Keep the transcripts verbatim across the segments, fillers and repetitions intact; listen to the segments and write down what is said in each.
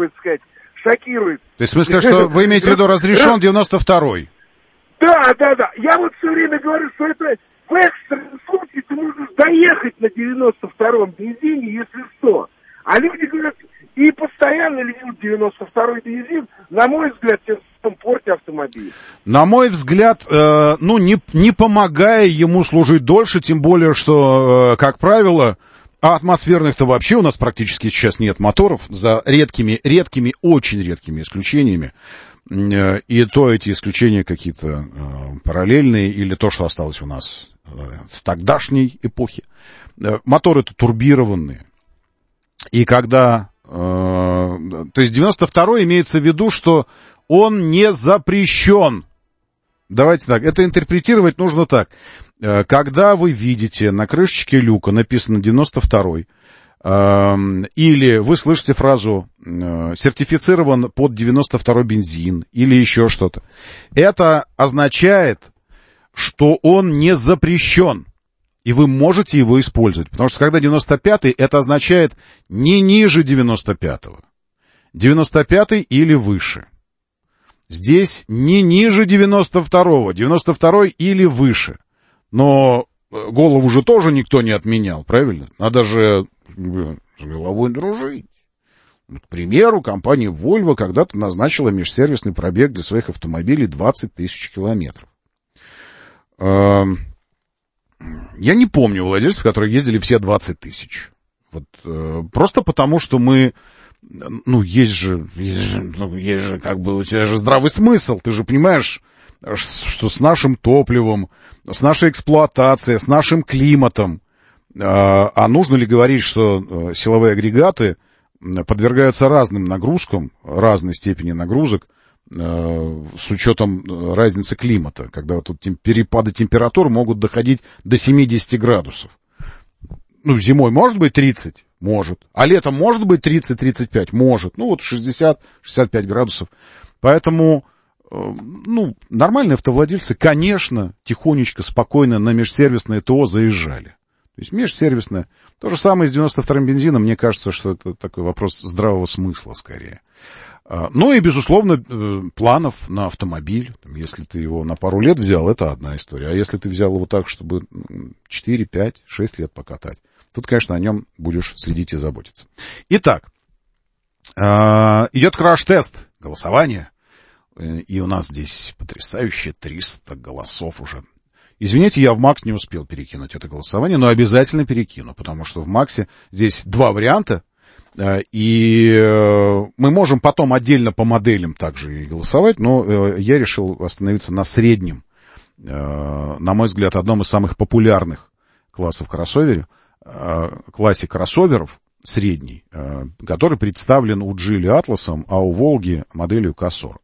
бы сказать, шокирует. То есть в смысле, что вы имеете в виду разрешен девяносто второй? Да, да, да. Я вот все время говорю, что это в экстренном случае ты можешь доехать на девяносто втором бензине, если что. А люди говорят, и постоянно льют девяносто второй бензин, на мой взгляд, тем самым портя автомобиль. На мой взгляд, э, ну, не, не помогая ему служить дольше, тем более, что, э, как правило, а атмосферных-то вообще у нас практически сейчас нет моторов, за редкими, редкими, очень редкими исключениями. Э, и то эти исключения какие-то э, параллельные, или то, что осталось у нас э, с тогдашней эпохи. Э, моторы-то турбированные. И когда... Э, то есть девяносто второй имеется в виду, что он не запрещен. Давайте так, это интерпретировать нужно так. Э, когда вы видите на крышечке люка написано девяносто второй, э, или вы слышите фразу э, «сертифицирован под девяносто второй бензин», или еще что-то, это означает, что он не запрещен. И вы можете его использовать. Потому что когда девяносто пятый, это означает не ниже девяносто пятого. девяносто пятый или выше. Здесь не ниже девяносто второго. девяносто второй или выше. Но голову же тоже никто не отменял, правильно? Надо же с головой дружить. К примеру, компания Volvo когда-то назначила межсервисный пробег для своих автомобилей двадцать тысяч километров. Я не помню владельцев, которые ездили все двадцать тысяч. Вот, э, просто потому, что мы... Ну, есть же, есть же, ну, есть же, как бы, у тебя же здравый смысл. Ты же понимаешь, что с нашим топливом, с нашей эксплуатацией, с нашим климатом. Э, а нужно ли говорить, что силовые агрегаты подвергаются разным нагрузкам, разной степени нагрузок, с учетом разницы климата, когда тут перепады температур могут доходить до семьдесят градусов. Ну, зимой может быть тридцать? Может. А летом может быть тридцать - тридцать пять? Может. Ну, вот шестьдесят - шестьдесят пять градусов. Поэтому, ну, нормальные автовладельцы, конечно, тихонечко, спокойно на межсервисное ТО заезжали. То есть межсервисное. То же самое с девяносто вторым бензином. Мне кажется, что это такой вопрос здравого смысла скорее. Ну и, безусловно, планов на автомобиль. Если ты его на пару лет взял, это одна история. А если ты взял его так, чтобы четыре, пять, шесть лет покатать, тут, конечно, о нем будешь следить и заботиться. Итак, идет краш-тест, голосование. И у нас здесь потрясающие триста голосов уже. Извините, я в Макс не успел перекинуть это голосование, но обязательно перекину, потому что в Максе здесь два варианта. И мы можем потом отдельно по моделям также и голосовать, но я решил остановиться на среднем, на мой взгляд, одном из самых популярных классов кроссовере, классе кроссоверов, средний, который представлен у Geely Atlas'ом, а у Волги моделью К сорок.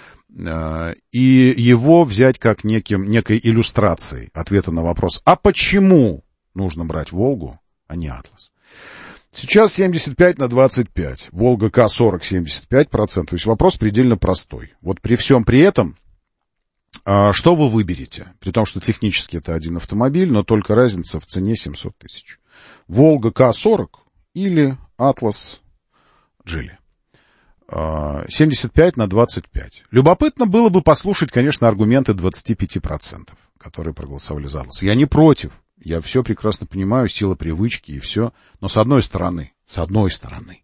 И его взять как неким, некой иллюстрацией ответа на вопрос, а почему нужно брать Волгу, а не Атлас? Сейчас семьдесят пять на двадцать пять. Волга К сорок семьдесят пять процентов. То есть вопрос предельно простой. Вот при всем при этом, что вы выберете? При том, что технически это один автомобиль, но только разница в цене семьсот тысяч. Волга К сорок или Атлас Geely. семьдесят пять на двадцать пять. Любопытно было бы послушать, конечно, аргументы двадцать пять процентов, которые проголосовали за Атлас. Я не против. Я все прекрасно понимаю, сила привычки и все. Но с одной стороны, с одной стороны,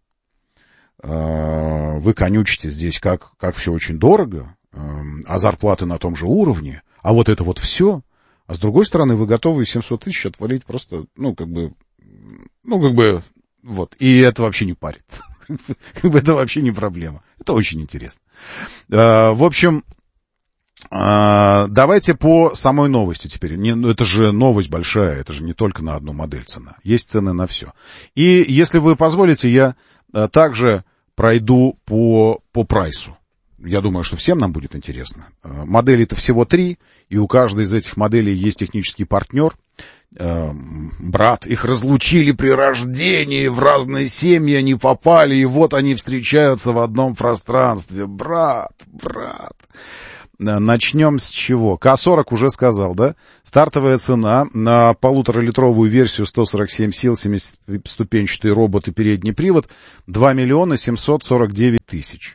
вы конючите здесь, как, как все очень дорого, а зарплаты на том же уровне, а вот это вот все. А с другой стороны, вы готовы семьсот тысяч отвалить просто, ну, как бы, ну, как бы, вот. И это вообще не парит. Это вообще не проблема. Это очень интересно. В общем... Давайте по самой новости теперь. Не, ну это же новость большая, это же не только на одну модель цена. Есть цены на все. И если вы позволите, я также пройду по, по прайсу. Я думаю, что всем нам будет интересно. Моделей-то всего три, и у каждой из этих моделей есть технический партнер. Брат, их разлучили при рождении, в разные семьи они попали, и вот они встречаются в одном пространстве. Брат, брат. Начнем с чего? К сорок уже сказал, да? Стартовая цена на полуторалитровую версию сто сорок семь сил, семиступенчатый робот и передний привод два миллиона семьсот сорок девять тысяч.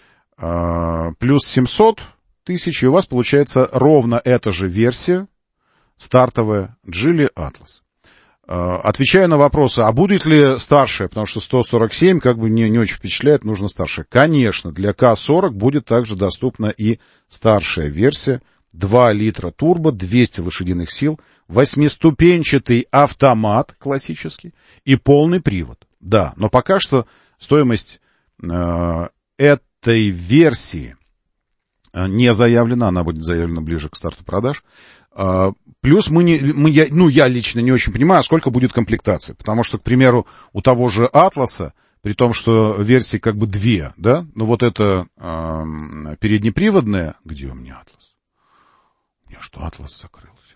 А, плюс семьсот тысяч, и у вас получается ровно эта же версия, стартовая Geely Atlas. Отвечаю на вопросы, а будет ли старшая, потому что сто сорок семь как бы не, не очень впечатляет, нужно старшая. Конечно, для К сорок будет также доступна и старшая версия, два литра турбо, двести лошадиных сил, восьмиступенчатый автомат классический и полный привод. Да, но пока что стоимость э, этой версии не заявлена, она будет заявлена ближе к старту продаж. Uh, плюс мы не, мы, я, ну, я лично не очень понимаю, сколько будет комплектаций. Потому что, к примеру, у того же Атласа, при том, что версии как бы две, да, ну вот это uh, переднеприводная, где у меня Атлас? У меня что, Атлас закрылся?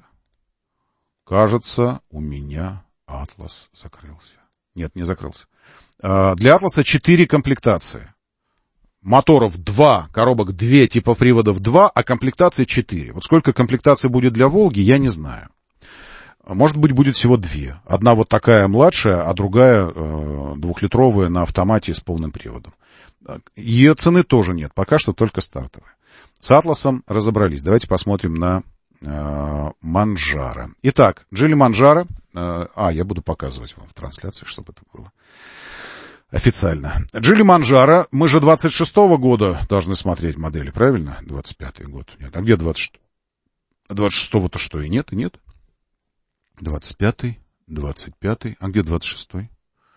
Кажется, у меня Атлас закрылся. Нет, не закрылся. Uh, для Атласа четыре комплектации. Моторов два, коробок два, типа приводов два, а комплектации четыре. Вот сколько комплектаций будет для Волги, я не знаю. Может быть, будет всего две. Одна вот такая младшая, а другая э, двухлитровая на автомате с полным приводом. Ее цены тоже нет, пока что только стартовая. С Атласом разобрались. Давайте посмотрим на э, Манжаро. Итак, Geely Манжаро. Э, а, я буду показывать вам в трансляции, чтобы это было официально. Geely Манжаро. Мы же двадцать шестого года должны смотреть модели, правильно? двадцать пятый год. Нет, а где двадцать шестого-то что, и нет, и нет? двадцать пятый, двадцать пятый, а где двадцать шестой?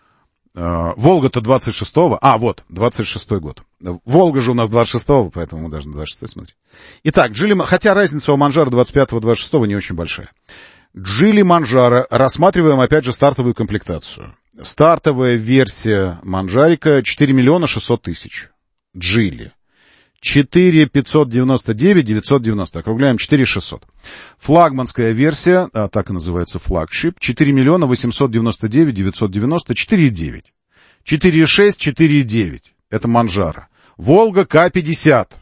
А, Волга-то двадцать шестого. А, вот, двадцать шестой год. Волга же у нас двадцать шестого, поэтому мы должны двадцать шестой смотреть. Итак, Geely, хотя разница у Манжаро двадцать пятого двадцать шестого не очень большая. Geely Манжаро. Рассматриваем опять же стартовую комплектацию. Стартовая версия Манжарика четыре миллиона шестьсот тысяч. Geely. четыре пятьсот девяносто девять девятьсот девяносто. Округляем четыре шестьсот. Флагманская версия, а, так и называется флагшип, четыре миллиона восемьсот девяносто девять девятьсот девяносто, четыре девять. четыре шесть, четыре девять. Это Манжаро. Волга К пятьдесят.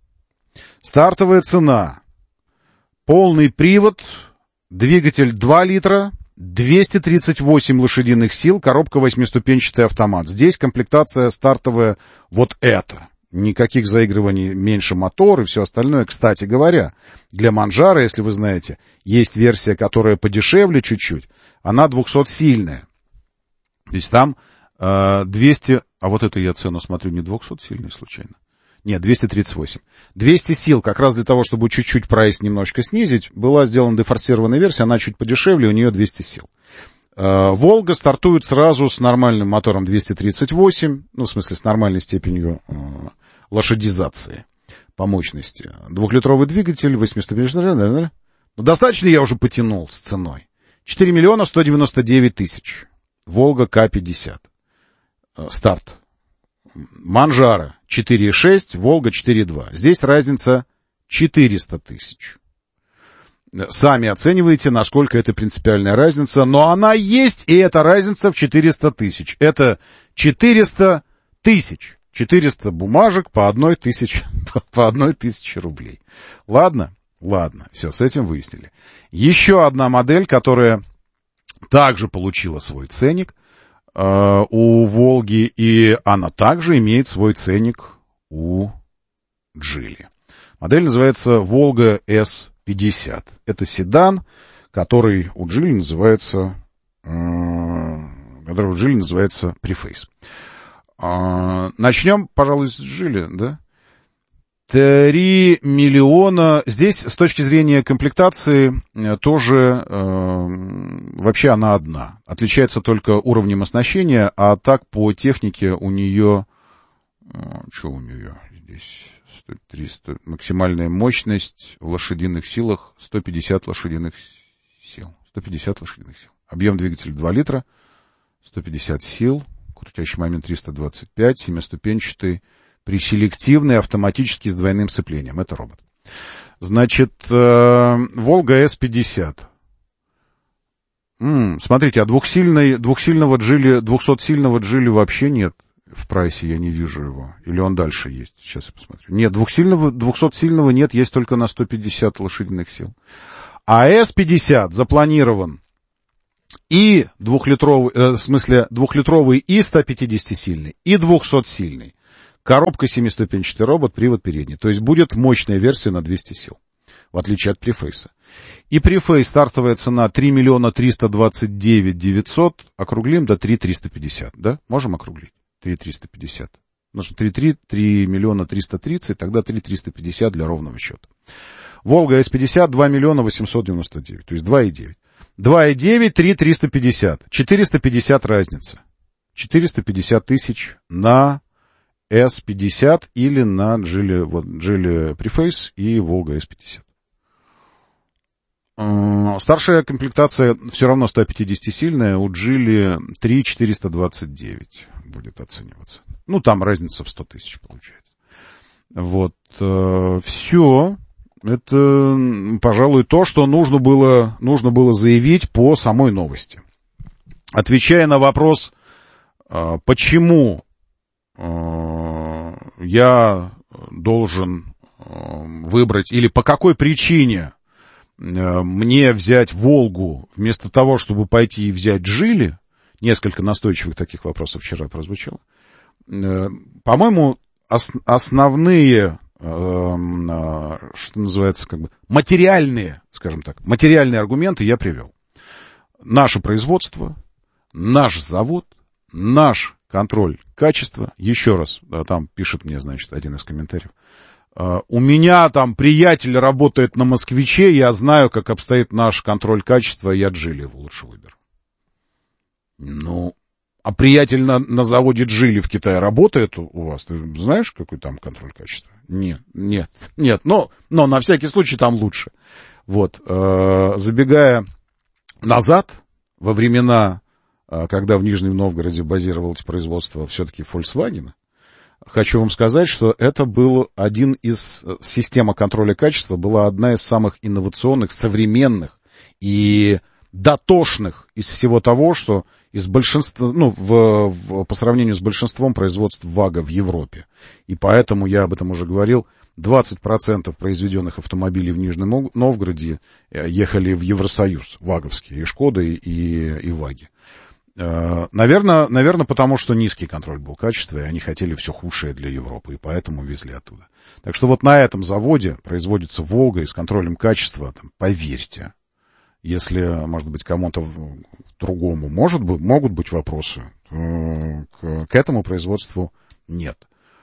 Стартовая цена. Полный привод. Двигатель два литра. двести тридцать восемь лошадиных сил, коробка восьмиступенчатый автомат. Здесь комплектация стартовая вот эта. Никаких заигрываний, меньше мотор и все остальное. Кстати говоря, для Манжаро, если вы знаете, есть версия, которая подешевле чуть-чуть. Она двухсотсильная. То есть там э, двести... А вот это я цену смотрю, не двухсотсильная случайно. Нет, двести тридцать восемь. двести сил, как раз для того, чтобы чуть-чуть прайс немножко снизить, была сделана дефорсированная версия, она чуть подешевле, у нее двести сил. Волга стартует сразу с нормальным мотором двести тридцать восемь, ну, в смысле, с нормальной степенью э, лошадизации по мощности. Двухлитровый двигатель, восьмиступенчатый. Ну, достаточно я уже потянул с ценой. четыре миллиона сто девяносто девять тысяч. Волга К пятьдесят. Э, старт. Манжаро четыре шесть, Волга четыре два. Здесь разница четыреста тысяч. Сами оцениваете, насколько это принципиальная разница, но она есть, и эта разница в четыреста тысяч. Это четыреста тысяч. четыреста бумажек по одной тысяче, по одной тысяче рублей. Ладно? Ладно, все, с этим выяснили. Еще одна модель, которая также получила свой ценник э, у Волги, и она также имеет свой ценник у Geely. Модель называется Волга эс пятьдесят. Это седан, который у Geely называется, э, который у Geely называется Preface. Э, начнем, пожалуй, с Geely, да? три миллиона. Здесь, с точки зрения комплектации, тоже э, вообще она одна. Отличается только уровнем оснащения, а так по технике у нее... Э, что у нее здесь? триста, максимальная мощность в лошадиных силах сто пятьдесят лошадиных сил. сто пятьдесят лошадиных сил. Объем двигателя два литра, сто пятьдесят сил, крутящий момент триста двадцать пять, семиступенчатый, преселективный, автоматический с двойным сцеплением. Это робот. Значит, э, Волга эс пятьдесят. М-м, смотрите, а двухсильной, двухсильного Geely, двухсотсильного Geely вообще нет. В прайсе я не вижу его. Или он дальше есть? Сейчас я посмотрю. Нет, двухсильного, двухсотсильного нет, есть только на сто пятьдесят лошадиных сил. А эс пятьдесят запланирован и двухлитровый, э, в смысле двухлитровый и сто пятидесятисильный, и двухсотсильный. Коробка семиступенчатый робот, привод передний. То есть будет мощная версия на двести сил, в отличие от префейса. И префейс стартовая цена три миллиона триста двадцать девять тысяч девятьсот, округлим до три триста пятьдесят, да? Можем округлить? три триста пятьдесят. Ну что, три миллиона триста тридцать, тогда три триста пятьдесят для ровного счета. Волга эс пятьдесят два миллиона восемьсот девяносто девять, то есть два и девять. два и девять, три триста пятьдесят. четыреста пятьдесят разница. четыреста пятьдесят тысяч на эс пятьдесят или на Geely, вот, Geely Preface и Волга эс пятьдесят. Старшая комплектация все равно сто пятидесятисильная, у Geely три четыреста двадцать девять будет оцениваться. Ну, там разница в сто тысяч получается. Вот, э, все. Это, пожалуй, то, что нужно было, нужно было заявить по самой новости. Отвечая на вопрос, э, почему э, я должен э, выбрать, или по какой причине мне взять Волгу вместо того, чтобы пойти и взять Geely, несколько настойчивых таких вопросов вчера прозвучало. По-моему, ос- основные, э, э, что называется, как бы материальные, скажем так, материальные аргументы я привел. Наше производство, наш завод, наш контроль качества. Еще раз, да, там пишет мне, значит, один из комментариев. Uh, у меня там приятель работает на «Москвиче», я знаю, как обстоит наш контроль качества, я Geely лучше выберу. Ну, а приятель на, на заводе Geely в Китае работает у, у вас? Ты знаешь, какой там контроль качества? Нет, нет, нет, но, но на всякий случай там лучше. Вот, uh, забегая назад, во времена, uh, когда в Нижнем Новгороде базировалось производство все-таки Volkswagen, хочу вам сказать, что это был один из... Система контроля качества была одна из самых инновационных, современных и дотошных из всего того, что из большинства, ну, в, в, по сравнению с большинством производств ВАГа в Европе. И поэтому, я об этом уже говорил, двадцать процентов произведенных автомобилей в Нижнем Новгороде ехали в Евросоюз, ВАГовские, и Шкоды, и, и ВАГи. Наверное, наверное, потому что низкий контроль был качества, и они хотели все худшее для Европы, и поэтому везли оттуда. Так что вот на этом заводе производится Волга, и с контролем качества, там, поверьте, если, может быть, кому-то другому может быть, могут быть вопросы, к, к этому производству нет.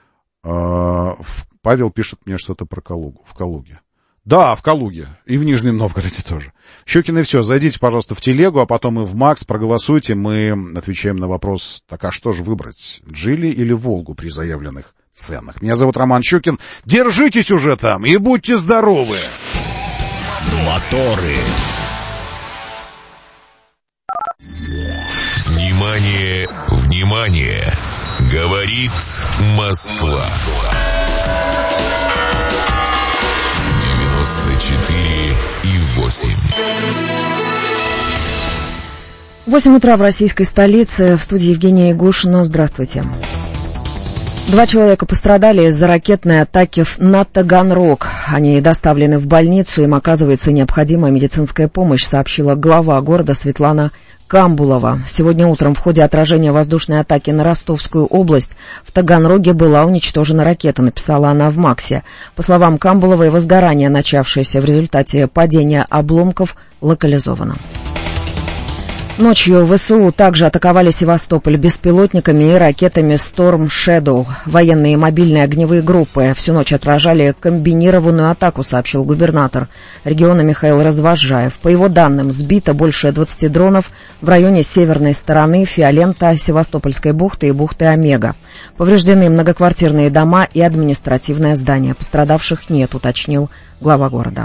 Павел пишет мне что-то про Калугу, в Калуге. Да, в Калуге. И в Нижнем Новгороде тоже. Щукин, и все. Зайдите, пожалуйста, в телегу, а потом и в Макс, проголосуйте. Мы отвечаем на вопрос, так а что же выбрать, Geely или Волгу при заявленных ценах? Меня зовут Роман Щукин. Держитесь уже там и будьте здоровы. Моторы. Внимание, внимание. Говорит Москва. девяносто четыре и восемь. восемь утра в российской столице. В студии Евгения Ягушина. Здравствуйте. Два человека пострадали из-за ракетной атаки на Таганрог. Они доставлены в больницу, им оказывается необходимая медицинская помощь, сообщила глава города Светлана Камбулова. Сегодня утром в ходе отражения воздушной атаки на Ростовскую область в Таганроге была уничтожена ракета, написала она в МАКСе. По словам Камбуловой, возгорание, начавшееся в результате падения обломков, локализовано. Ночью ВСУ также атаковали Севастополь беспилотниками и ракетами Storm Shadow. Военные мобильные огневые группы всю ночь отражали комбинированную атаку, сообщил губернатор региона Михаил Развозжаев. По его данным, сбито больше двадцати дронов в районе северной стороны Фиолента, Севастопольской бухты и бухты Омега. Повреждены многоквартирные дома и административное здание. Пострадавших нет, уточнил глава города.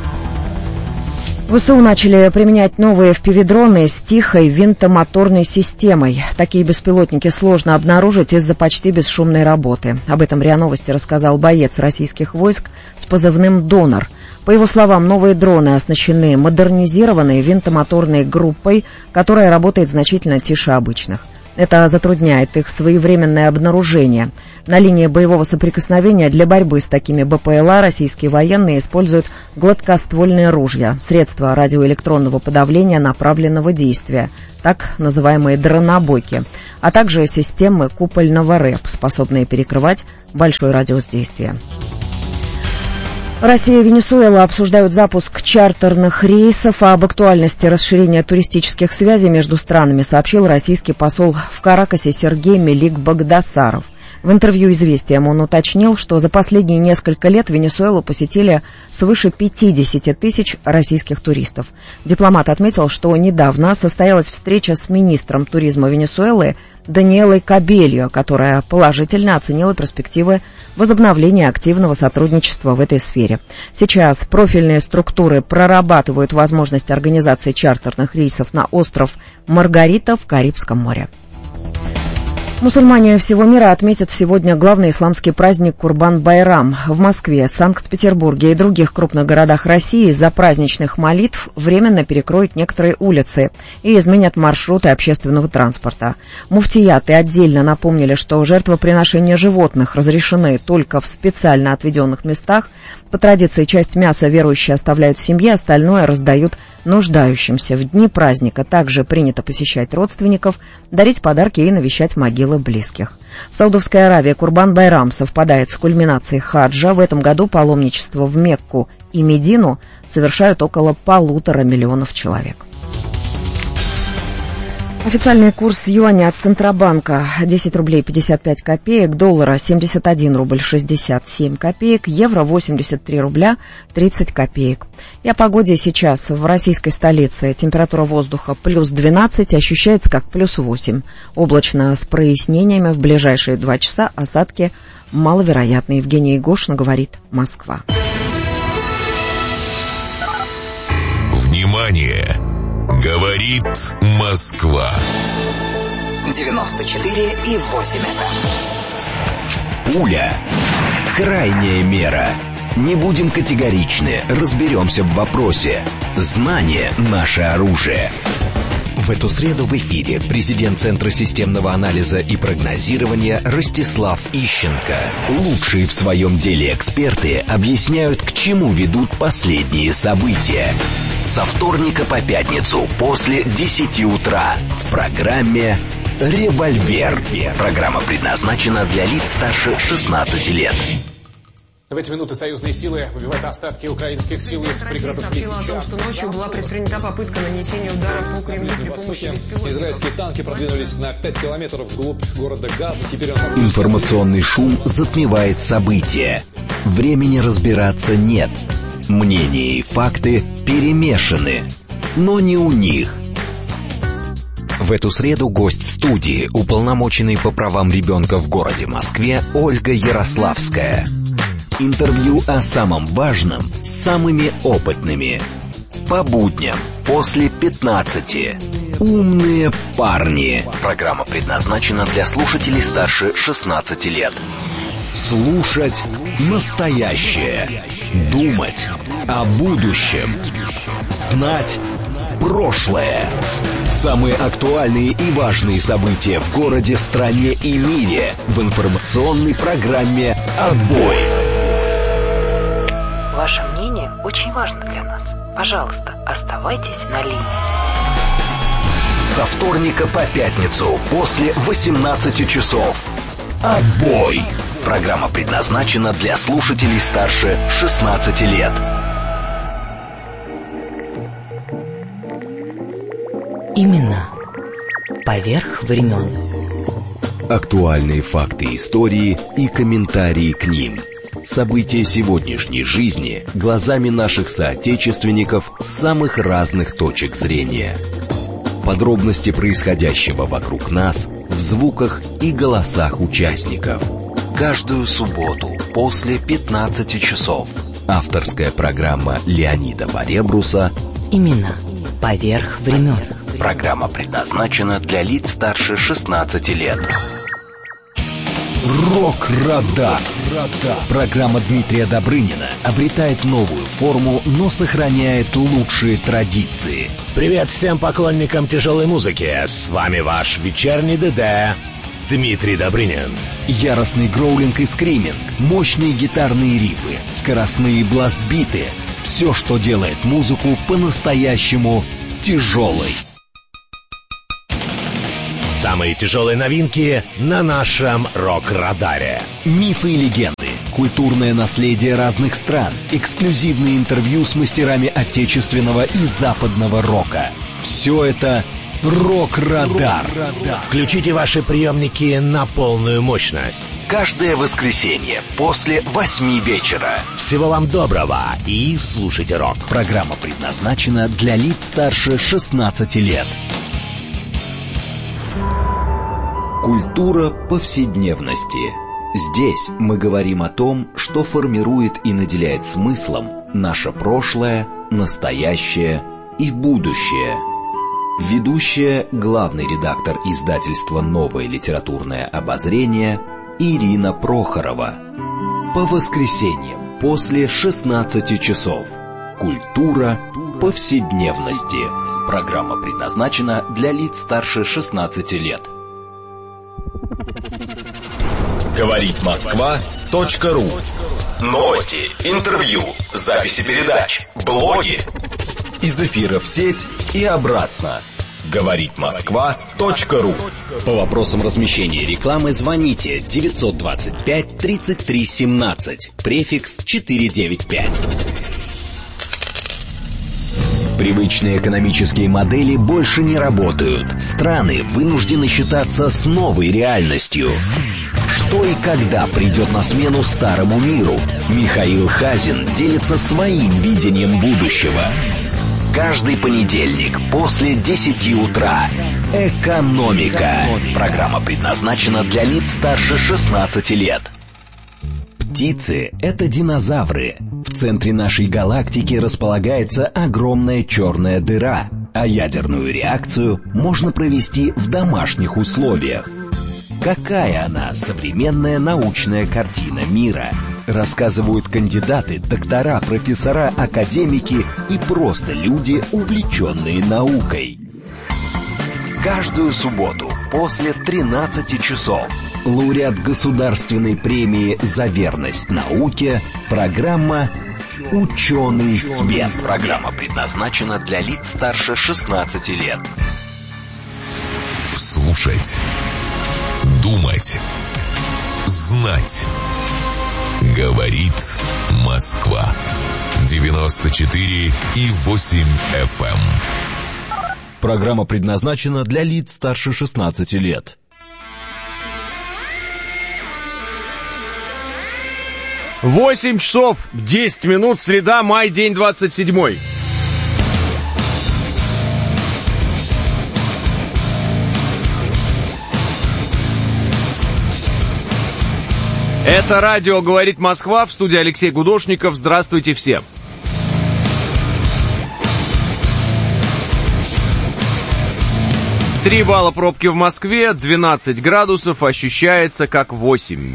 ВСУ начали применять новые эф пи ви-дроны с тихой винтомоторной системой. Такие беспилотники сложно обнаружить из-за почти бесшумной работы. Об этом РИА Новости рассказал боец российских войск с позывным «Донор». По его словам, новые дроны оснащены модернизированной винтомоторной группой, которая работает значительно тише обычных. Это затрудняет их своевременное обнаружение. На линии боевого соприкосновения для борьбы с такими БПЛА российские военные используют гладкоствольные ружья, средства радиоэлектронного подавления направленного действия, так называемые дронобойки, а также системы купольного РЭП, способные перекрывать большой радиус действия. Россия и Венесуэла обсуждают запуск чартерных рейсов, а об актуальности расширения туристических связей между странами сообщил российский посол в Каракасе Сергей Мелик-Багдасаров. В интервью «Известиям» он уточнил, что за последние несколько лет Венесуэлу посетили свыше пятьдесят тысяч российских туристов. Дипломат отметил, что недавно состоялась встреча с министром туризма Венесуэлы Даниэлой Кабельо, которая положительно оценила перспективы возобновления активного сотрудничества в этой сфере. Сейчас профильные структуры прорабатывают возможность организации чартерных рейсов на остров Маргарита в Карибском море. Мусульмане всего мира отметят сегодня главный исламский праздник Курбан-Байрам. В Москве, Санкт-Петербурге и других крупных городах России из-за праздничных молитв временно перекроют некоторые улицы и изменят маршруты общественного транспорта. Муфтияты отдельно напомнили, что жертвоприношения животных разрешены только в специально отведенных местах. По традиции, часть мяса верующие оставляют в семье, остальное раздают нуждающимся. В дни праздника также принято посещать родственников, дарить подарки и навещать могилы близких. В Саудовской Аравии Курбан-Байрам совпадает с кульминацией хаджа. В этом году паломничество в Мекку и Медину совершают около полутора миллионов человек. Официальный курс юаня от Центробанка десять рублей пятьдесят пять копеек, доллара семьдесят один рубль шестьдесят семь копеек, евро восемьдесят три рубля тридцать копеек. И о погоде сейчас в российской столице. Температура воздуха плюс двенадцать, ощущается как плюс восемь. Облачно с прояснениями, в ближайшие два часа осадки маловероятны. Евгения Егошина говорит, Москва. Внимание! Говорит Москва. девяносто четыре и восемь эф эм. Пуля. Крайняя мера. Не будем категоричны, разберемся в вопросе. Знание – наше оружие. В эту среду в эфире президент Центра системного анализа и прогнозирования Ростислав Ищенко. Лучшие в своем деле эксперты объясняют, к чему ведут последние события. Со вторника по пятницу после десяти утра в программе «Револьвер». Программа предназначена для лиц старше шестнадцати лет. В эти минуты союзные силы выбивают остатки украинских сил из пригородов Лисичанска. О том, что ночью была предпринята попытка нанесения ударов по Кремлю при помощи беспилотников. Израильские танки продвинулись на пять километров вглубь города Газа. Теперь он... Информационный шум затмевает события. Времени разбираться нет. Мнения и факты перемешаны, но не у них. В эту среду гость в студии, уполномоченный по правам ребенка в городе Москве Ольга Ярославская. Интервью о самом важном с самыми опытными. По будням после пятнадцати. Умные парни. Программа предназначена для слушателей старше шестнадцати лет. Слушать настоящее. Думать о будущем. Знать прошлое. Самые актуальные и важные события в городе, стране и мире в информационной программе «Отбой». Ваше мнение очень важно для нас. Пожалуйста, оставайтесь на линии. Со вторника по пятницу после восемнадцати часов. «Отбой». Программа предназначена для слушателей старше шестнадцати лет. Именно поверх времен. Актуальные факты истории и комментарии к ним. События сегодняшней жизни глазами наших соотечественников с самых разных точек зрения. Подробности происходящего вокруг нас в звуках и голосах участников. Каждую субботу после пятнадцати часов. Авторская программа Леонида Баребруса Именно поверх времен. Программа предназначена для лиц старше шестнадцати лет. Рок-Радар. Программа Дмитрия Добрынина обретает новую форму, но сохраняет лучшие традиции. Привет всем поклонникам тяжелой музыки. С вами ваш вечерний ДД Дмитрий Добрынин. Яростный гроулинг и скриминг, мощные гитарные рифы, скоростные бласт-биты. Все, что делает музыку по-настоящему тяжелой. Самые тяжелые новинки на нашем Рок-Радаре. Мифы и легенды, культурное наследие разных стран, эксклюзивные интервью с мастерами отечественного и западного рока. Все это Рок-Радар. Включите ваши приемники на полную мощность. Каждое воскресенье после восьми вечера. Всего вам доброго и слушайте рок. Программа предназначена для лиц старше шестнадцати лет. Культура повседневности. Здесь мы говорим о том, что формирует и наделяет смыслом наше прошлое, настоящее и будущее. Ведущая, главный редактор издательства «Новое литературное обозрение» Ирина Прохорова. По воскресеньям после шестнадцати часов. Культура повседневности. Программа предназначена для лиц старше шестнадцати лет. Говорит Москва точка ру. Новости, интервью, записи передач, блоги. Из эфира в сеть и обратно. Говорит Москва точка ру. По вопросам размещения рекламы звоните девятьсот двадцать пять тридцать три семнадцать, префикс четыреста девяносто пять. Привычные экономические модели больше не работают. Страны вынуждены считаться с новой реальностью. Что и когда придет на смену старому миру? Михаил Хазин делится своим видением будущего. Каждый понедельник после десяти утра. Экономика. Программа предназначена для лиц старше шестнадцати лет. Птицы — это динозавры. В центре нашей галактики располагается огромная черная дыра, а ядерную реакцию можно провести в домашних условиях. Какая она, современная научная картина мира? Рассказывают кандидаты, доктора, профессора, академики и просто люди, увлеченные наукой. Каждую субботу после тринадцати часов лауреат государственной премии «За верность науке» программа «Ученый свет». Программа предназначена для лиц старше шестнадцати лет. Слушать, думать, знать. Говорит Москва. девяносто четыре и восемь эф эм. Программа предназначена для лиц старше шестнадцати лет. восемь часов десять минут, среда, май, день двадцать седьмой. Это радио «Говорит Москва», в студии Алексей Гудошников. Здравствуйте всем. Три балла пробки в Москве, двенадцать градусов, ощущается как восемь.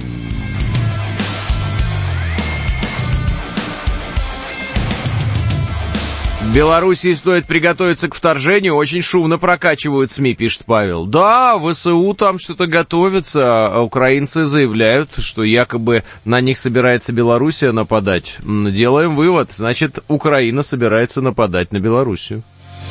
В Белоруссии стоит приготовиться к вторжению, очень шумно прокачивают СМИ, пишет Павел. Да, ВСУ там что-то готовится, а украинцы заявляют, что якобы на них собирается Белоруссия нападать. Делаем вывод, значит, Украина собирается нападать на Белоруссию.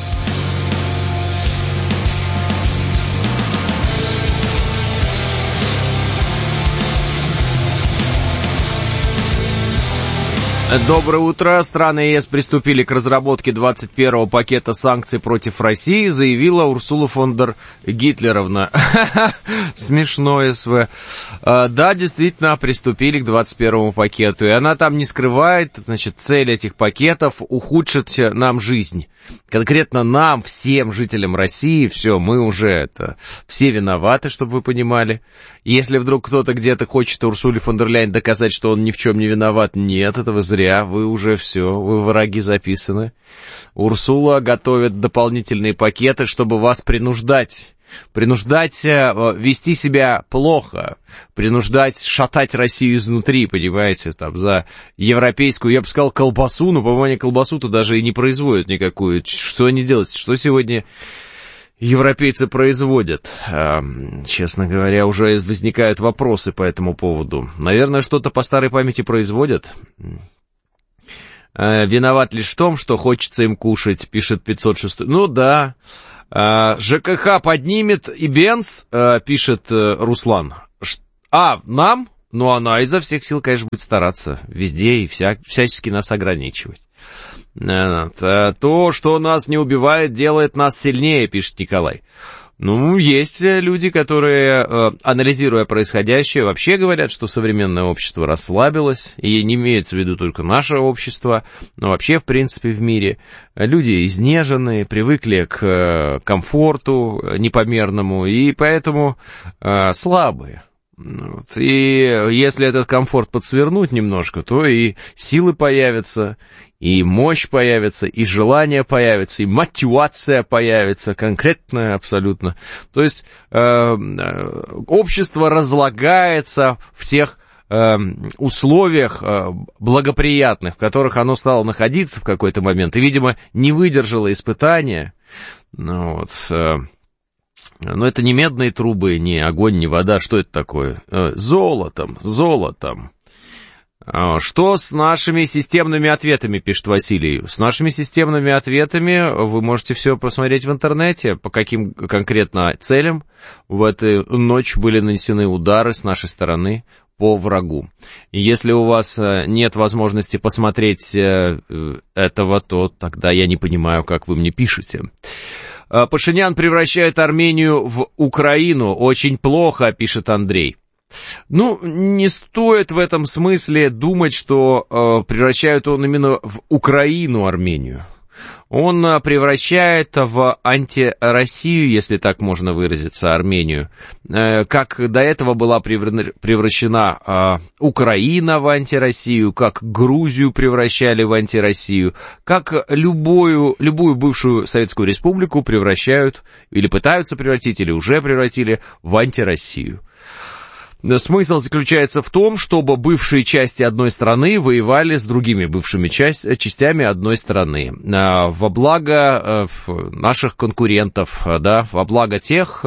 Доброе утро. Страны ЕС приступили к разработке двадцать первого пакета санкций против России, заявила Урсула фон дер Гитлеровна. Смешно, СВ. Да, действительно, приступили к двадцать первому пакету. И она там не скрывает, значит, цель этих пакетов — ухудшить нам жизнь. Конкретно нам, всем жителям России, все, мы уже это, все виноваты, чтобы вы понимали. Если вдруг кто-то где-то хочет Урсуле фон дер Ляйен доказать, что он ни в чем не виноват, нет, этого зря, вы уже все, вы враги записаны. Урсула готовит дополнительные пакеты, чтобы вас принуждать. принуждать вести себя плохо, принуждать шатать Россию изнутри, понимаете, там, за европейскую, я бы сказал, колбасу, но, по-моему, они колбасу-то даже и не производят никакую. Что они делают? Что сегодня европейцы производят? Честно говоря, уже возникают вопросы по этому поводу. Наверное, что-то по старой памяти производят. Виноват лишь в том, что хочется им кушать, пишет пятьсот шесть. Ну да, ЖКХ поднимет и Бенц, пишет Руслан. А, нам? Ну, она изо всех сил, конечно, будет стараться везде и вся, всячески нас ограничивать. То, что нас не убивает, делает нас сильнее, пишет Николай. Ну, есть люди, которые, анализируя происходящее, вообще говорят, что современное общество расслабилось, и не имеется в виду только наше общество, но вообще, в принципе, в мире. Люди изнеженные, привыкли к комфорту непомерному, и поэтому слабые. И если этот комфорт подсвернуть немножко, то и силы появятся, и мощь появится, и желание появится, и мотивация появится, конкретная абсолютно. То есть э, общество разлагается в тех э, условиях э, благоприятных, в которых оно стало находиться в какой-то момент, и, видимо, не выдержало испытания. Ну, вот, э, но это не медные трубы, не огонь, не вода, что это такое? Э, золотом, золотом. Что с нашими системными ответами, пишет Василий. С нашими системными ответами вы можете все посмотреть в интернете, по каким конкретно целям в эту ночь были нанесены удары с нашей стороны по врагу. И если у вас нет возможности посмотреть этого, то тогда я не понимаю, как вы мне пишете. Пашинян превращает Армению в Украину. Очень плохо, пишет Андрей. Ну, не стоит в этом смысле думать, что э, превращает он именно в Украину Армению. Он э, превращает в антироссию, если так можно выразиться, Армению. Э, как до этого была превращена э, Украина в антироссию, как Грузию превращали в антироссию, как любую, любую бывшую Советскую Республику превращают, или пытаются превратить, или уже превратили в антироссию. Смысл заключается в том, чтобы бывшие части одной страны воевали с другими бывшими часть, частями одной страны. Во благо наших конкурентов, да, во благо тех,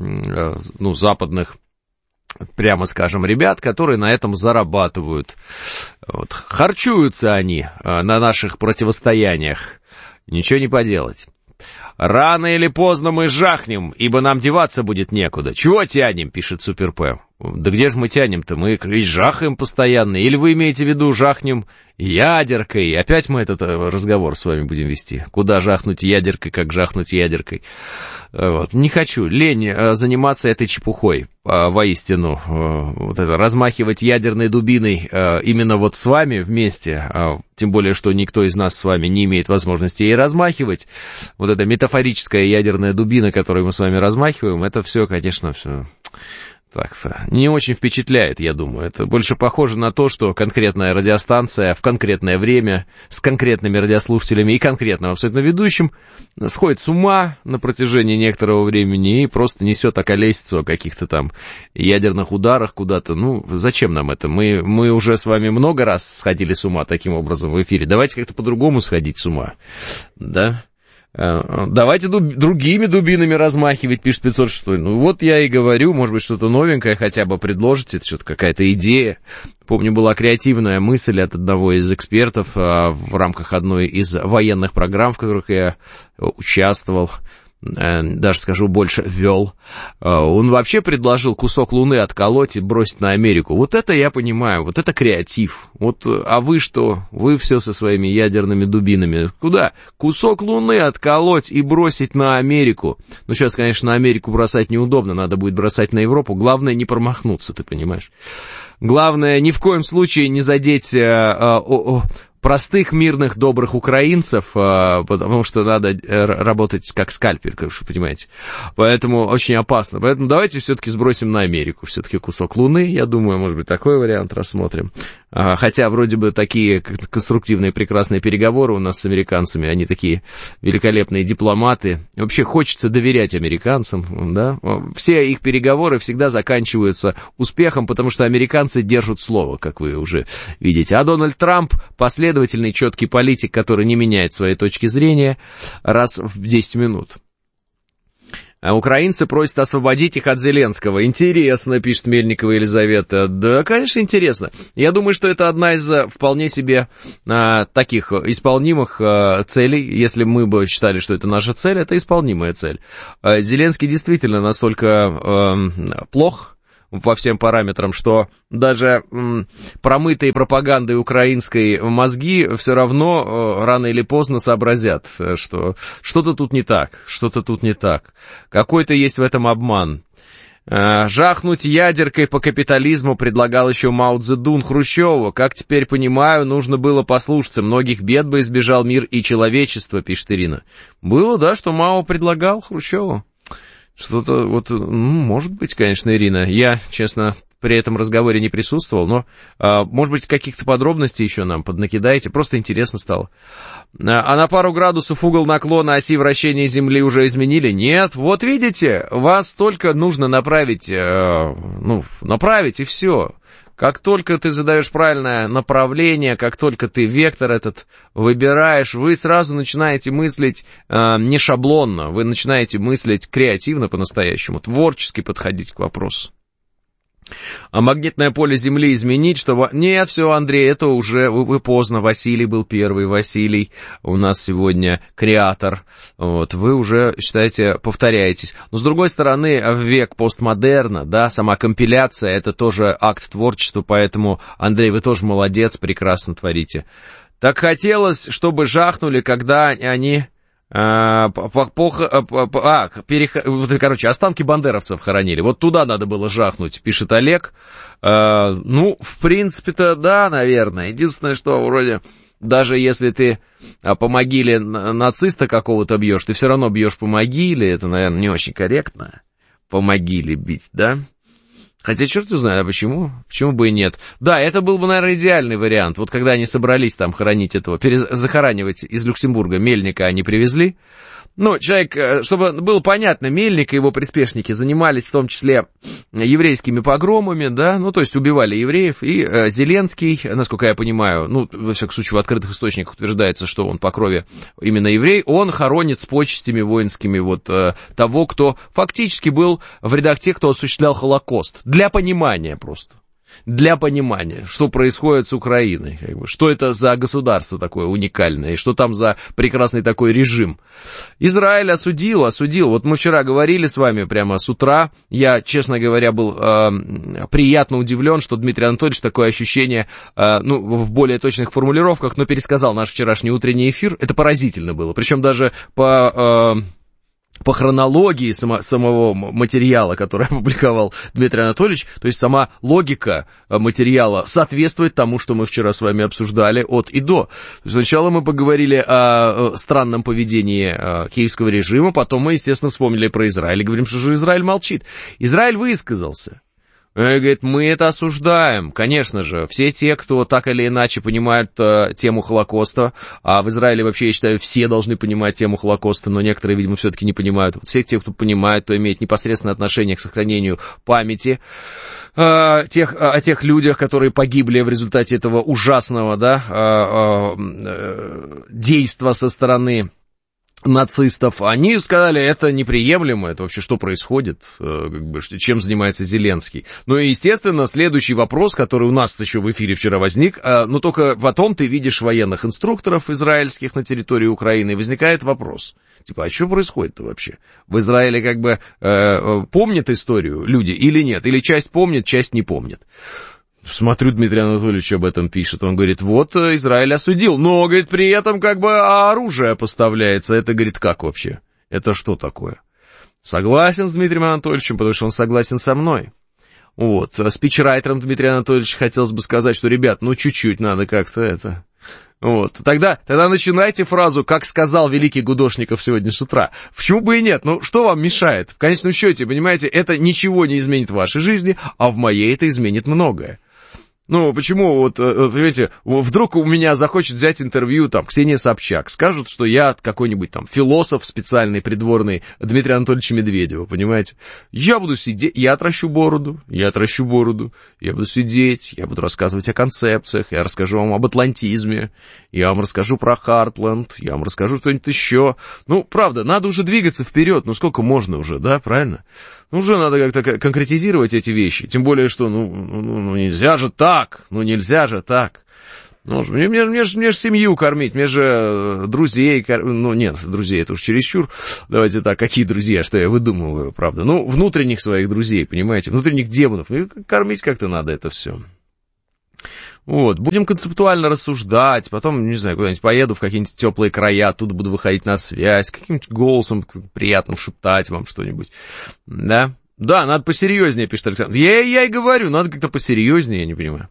ну, западных, прямо скажем, ребят, которые на этом зарабатывают. Вот. Харчуются они на наших противостояниях. Ничего не поделать. Рано или поздно мы жахнем, ибо нам деваться будет некуда. Чего тянем, пишет Супер П. Да где же мы тянем-то? Мы ведь жахаем постоянно. Или вы имеете в виду жахнем ядеркой? Опять мы этот разговор с вами будем вести. Куда жахнуть ядеркой, как жахнуть ядеркой? Вот. Не хочу. Лень заниматься этой чепухой. Воистину. Вот это, размахивать ядерной дубиной именно вот с вами вместе. Тем более, что никто из нас с вами не имеет возможности ей размахивать. Вот эта метафорическая ядерная дубина, которую мы с вами размахиваем, это все, конечно, все... Так-то не очень впечатляет, я думаю. Это больше похоже на то, что конкретная радиостанция в конкретное время с конкретными радиослушателями и конкретным абсолютно ведущим сходит с ума на протяжении некоторого времени и просто несет околесицу о каких-то там ядерных ударах куда-то. Ну, зачем нам это? Мы, мы уже с вами много раз сходили с ума таким образом в эфире. Давайте как-то по-другому сходить с ума, да? Давайте дуб... другими дубинами размахивать, пишет пятьсот шесть. Ну вот я и говорю, может быть, что-то новенькое хотя бы предложите, это что-то какая-то идея. Помню, была креативная мысль от одного из экспертов а, в рамках одной из военных программ, в которых я участвовал, даже скажу больше, вел. Он вообще предложил кусок Луны отколоть и бросить на Америку. Вот это я понимаю, вот это креатив. Вот, а вы что? Вы все со своими ядерными дубинами. Куда? Кусок Луны отколоть и бросить на Америку. Ну, сейчас, конечно, на Америку бросать неудобно, надо будет бросать на Европу. Главное не промахнуться, ты понимаешь? Главное ни в коем случае не задеть... А, а, а, простых, мирных, добрых украинцев, потому что надо работать как скальпель, как вы понимаете. Поэтому очень опасно. Поэтому давайте все-таки сбросим на Америку все-таки кусок Луны. Я думаю, может быть, такой вариант рассмотрим. Хотя вроде бы такие конструктивные, прекрасные переговоры у нас с американцами, они такие великолепные дипломаты. Вообще хочется доверять американцам, да? Все их переговоры всегда заканчиваются успехом, потому что американцы держат слово, как вы уже видите. А Дональд Трамп последовательный, четкий политик, который не меняет своей точки зрения раз в десять минут. А украинцы просят освободить их от Зеленского. Интересно, пишет Мельникова Елизавета. Да, конечно, интересно. Я думаю, что это одна из вполне себе а, таких исполнимых а, целей. Если мы бы считали, что это наша цель, это исполнимая цель. А, Зеленский действительно настолько а, плох по всем параметрам, что даже м, промытые пропагандой украинской мозги все равно э, рано или поздно сообразят, что что-то тут не так, что-то тут не так. Какой-то есть в этом обман. Э, жахнуть ядеркой по капитализму предлагал еще Мао Цзэдун Хрущеву. Как теперь понимаю, нужно было послушаться. Многих бед бы избежал мир и человечество, пишет Ирина. Было, да, что Мао предлагал Хрущеву? Что-то вот, ну, может быть, конечно, Ирина. Я, честно, при этом разговоре не присутствовал, но, а, может быть, каких-то подробностей еще нам поднакидаете. Просто интересно стало. А на пару градусов угол наклона оси вращения Земли уже изменили? Нет. Вот видите, вас только нужно направить, э, ну, направить и все. Как только ты задаешь правильное направление, как только ты вектор этот выбираешь, вы сразу начинаете мыслить э, не шаблонно, вы начинаете мыслить креативно по-настоящему, творчески подходить к вопросу. А магнитное поле Земли изменить, чтобы... Нет, все, Андрей, это уже вы поздно. Василий был первый. Василий у нас сегодня креатор. Вот, вы уже, считаете, повторяетесь. Но, с другой стороны, в век постмодерна, да, сама компиляция, это тоже акт творчества, поэтому, Андрей, вы тоже молодец, прекрасно творите. Так хотелось, чтобы жахнули, когда они... А, по, по, по, а перех... короче, останки бандеровцев хоронили. Вот туда надо было жахнуть, пишет Олег. А, ну, в принципе-то, да, наверное. Единственное, что вроде, даже если ты по могиле нациста какого-то бьешь, ты все равно бьешь по могиле. Это, наверное, не очень корректно. По могиле бить, да? Хотя черт его знает, а почему? Почему бы и нет? Да, это был бы, наверное, идеальный вариант. Вот когда они собрались там хоронить этого, захоранивать из Люксембурга Мельника они привезли. Ну, человек, чтобы было понятно, Мельник и его приспешники занимались в том числе еврейскими погромами, да, ну, то есть убивали евреев, и э, Зеленский, насколько я понимаю, ну, во всяком случае, в открытых источниках утверждается, что он по крови именно еврей, он хоронит с почестями воинскими вот э, того, кто фактически был в рядах тех, кто осуществлял Холокост. Для понимания просто. Для понимания, что происходит с Украиной, как бы, что это за государство такое уникальное, и что там за прекрасный такой режим. Израиль осудил, осудил. Вот мы вчера говорили с вами прямо с утра, я, честно говоря, был э, приятно удивлен, что Дмитрий Анатольевич такое ощущение, э, ну, в более точных формулировках, но пересказал наш вчерашний утренний эфир, это поразительно было, причем даже по... Э, по хронологии само, самого материала, который опубликовал Дмитрий Анатольевич, то есть сама логика материала соответствует тому, что мы вчера с вами обсуждали от и до. Сначала мы поговорили о странном поведении киевского режима, потом мы, естественно, вспомнили про Израиль и говорим, что же Израиль молчит. Израиль высказался. И говорит, мы это осуждаем, конечно же, все те, кто так или иначе понимают э, тему Холокоста, а в Израиле вообще, я считаю, все должны понимать тему Холокоста, но некоторые, видимо, все-таки не понимают. Вот все те, кто понимает, кто имеет непосредственное отношение к сохранению памяти э, тех, о тех людях, которые погибли в результате этого ужасного, да, э, э, действа со стороны нацистов, они сказали, это неприемлемо, это вообще что происходит, как бы, чем занимается Зеленский. Ну и, естественно, следующий вопрос, который у нас еще в эфире вчера возник, но только потом ты видишь военных инструкторов израильских на территории Украины, и возникает вопрос, типа, а что происходит-то вообще? В Израиле как бы э, помнят историю люди или нет? Или часть помнит, часть не помнит? Смотрю, Дмитрий Анатольевич об этом пишет. Он говорит, вот Израиль осудил, но, говорит, при этом как бы оружие поставляется. Это, говорит, как вообще? Это что такое? Согласен с Дмитрием Анатольевичем, потому что он согласен со мной. Вот, спичрайтером Дмитрия Анатольевича хотелось бы сказать, что, ребят, ну чуть-чуть надо как-то это... Вот, тогда, тогда начинайте фразу, как сказал великий Гудошников сегодня с утра. Почему бы и нет? Ну, что вам мешает? В конечном счете, понимаете, это ничего не изменит в вашей жизни, а в моей это изменит многое. Ну, почему, вот, понимаете, вдруг у меня захочет взять интервью, там, Ксения Собчак, скажут, что я какой-нибудь там философ специальный, придворный Дмитрия Анатольевича Медведева, понимаете? Я буду сидеть, я отращу бороду, я отращу бороду, я буду сидеть, я буду рассказывать о концепциях, я расскажу вам об атлантизме, я вам расскажу про Хартленд, я вам расскажу что-нибудь еще. Ну, правда, надо уже двигаться вперед, ну, сколько можно уже, да, правильно? Ну, уже надо как-то конкретизировать эти вещи, тем более, что, ну, ну, ну нельзя же так, ну, нельзя же так. Ну, мне, мне, мне, же, мне же семью кормить, мне же друзей, ну, нет, друзей, это уж чересчур, давайте так, какие друзья, что я выдумываю, правда, ну, внутренних своих друзей, понимаете, внутренних демонов, ну, кормить как-то надо это все. Вот, будем концептуально рассуждать, потом, не знаю, куда-нибудь поеду в какие-нибудь теплые края, оттуда буду выходить на связь, каким-нибудь голосом приятным шептать вам что-нибудь, да? Да, надо посерьезнее, пишет Александр. Я, я и говорю, надо как-то посерьезнее, я не понимаю.